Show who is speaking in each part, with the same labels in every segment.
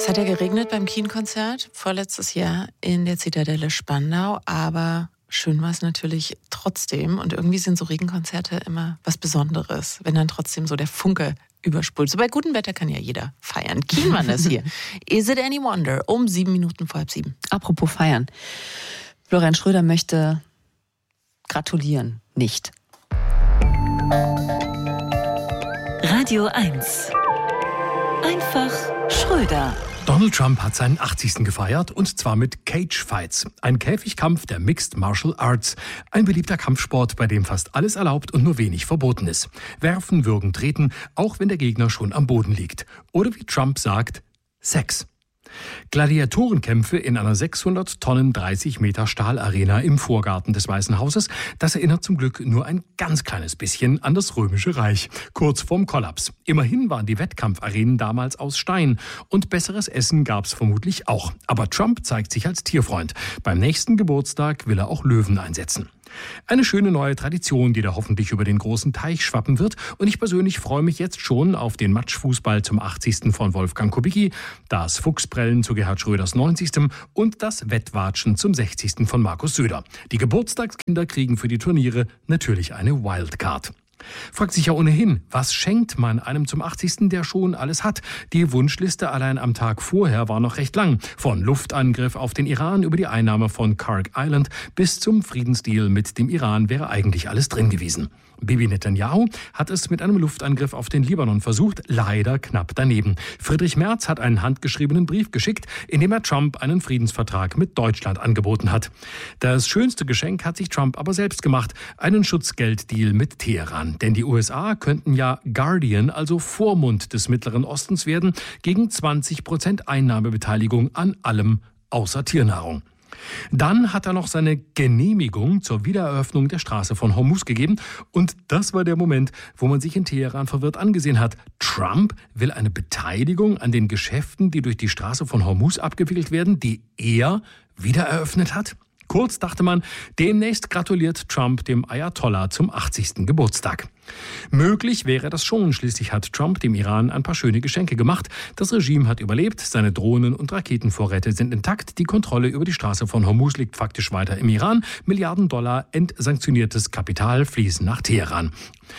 Speaker 1: Es hat ja geregnet beim Keen-Konzert vorletztes Jahr in der Zitadelle Spandau, aber schön war es natürlich trotzdem. Und irgendwie sind so Regenkonzerte immer was Besonderes, wenn dann trotzdem so der Funke überspult. So bei gutem Wetter kann ja jeder feiern. Kienmann ist hier. Is it any wonder? Um 7:07.
Speaker 2: Apropos feiern. Florian Schröder möchte gratulieren, nicht.
Speaker 3: Radio 1. Einfach Schröder.
Speaker 4: Donald Trump hat seinen 80. gefeiert, und zwar mit Cage Fights, ein Käfigkampf der Mixed Martial Arts, ein beliebter Kampfsport, bei dem fast alles erlaubt und nur wenig verboten ist. Werfen, würgen, treten, auch wenn der Gegner schon am Boden liegt. Oder wie Trump sagt, Sex. Gladiatorenkämpfe in einer 600 Tonnen 30 Meter Stahlarena im Vorgarten des Weißen Hauses, das erinnert zum Glück nur ein ganz kleines bisschen an das Römische Reich, kurz vorm Kollaps. Immerhin waren die Wettkampfarenen damals aus Stein und besseres Essen gab's vermutlich auch. Aber Trump zeigt sich als Tierfreund. Beim nächsten Geburtstag will er auch Löwen einsetzen. Eine schöne neue Tradition, die da hoffentlich über den großen Teich schwappen wird. Und ich persönlich freue mich jetzt schon auf den Matschfußball zum 80. von Wolfgang Kubicki, das Fuchsprellen zu Gerhard Schröders 90. und das Wettwatschen zum 60. von Markus Söder. Die Geburtstagskinder kriegen für die Turniere natürlich eine Wildcard. Fragt sich ja ohnehin, was schenkt man einem zum 80., der schon alles hat? Die Wunschliste allein am Tag vorher war noch recht lang. Von Luftangriff auf den Iran über die Einnahme von Khark Island bis zum Friedensdeal mit dem Iran wäre eigentlich alles drin gewesen. Bibi Netanyahu hat es mit einem Luftangriff auf den Libanon versucht, leider knapp daneben. Friedrich Merz hat einen handgeschriebenen Brief geschickt, in dem er Trump einen Friedensvertrag mit Deutschland angeboten hat. Das schönste Geschenk hat sich Trump aber selbst gemacht, einen Schutzgelddeal mit Teheran. Denn die USA könnten ja Guardian, also Vormund des Mittleren Ostens werden, gegen 20% Einnahmebeteiligung an allem außer Tiernahrung. Dann hat er noch seine Genehmigung zur Wiedereröffnung der Straße von Hormuz gegeben. Und das war der Moment, wo man sich in Teheran verwirrt angesehen hat. Trump will eine Beteiligung an den Geschäften, die durch die Straße von Hormuz abgewickelt werden, die er wiedereröffnet hat. Kurz dachte man, demnächst gratuliert Trump dem Ayatollah zum 80. Geburtstag. Möglich wäre das schon, schließlich hat Trump dem Iran ein paar schöne Geschenke gemacht. Das Regime hat überlebt, seine Drohnen- und Raketenvorräte sind intakt, die Kontrolle über die Straße von Hormuz liegt faktisch weiter im Iran. Milliarden Dollar entsanktioniertes Kapital fließen nach Teheran.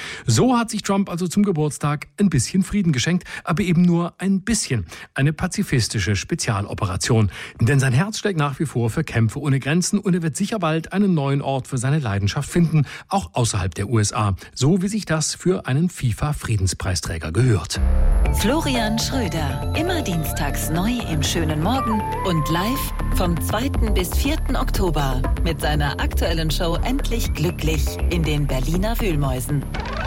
Speaker 4: So hat sich Trump also zum Geburtstag ein bisschen Frieden geschenkt, aber eben nur ein bisschen. Eine pazifistische Spezialoperation. Denn sein Herz schlägt nach wie vor für Kämpfe ohne Grenzen und er wird sicher bald einen neuen Ort für seine Leidenschaft finden, auch außerhalb der USA. So wie sich das für einen FIFA-Friedenspreisträger gehört.
Speaker 3: Florian Schröder, immer dienstags neu im Schönen Morgen und live vom 2. bis 4. Oktober mit seiner aktuellen Show Endlich glücklich in den Berliner Wühlmäusen.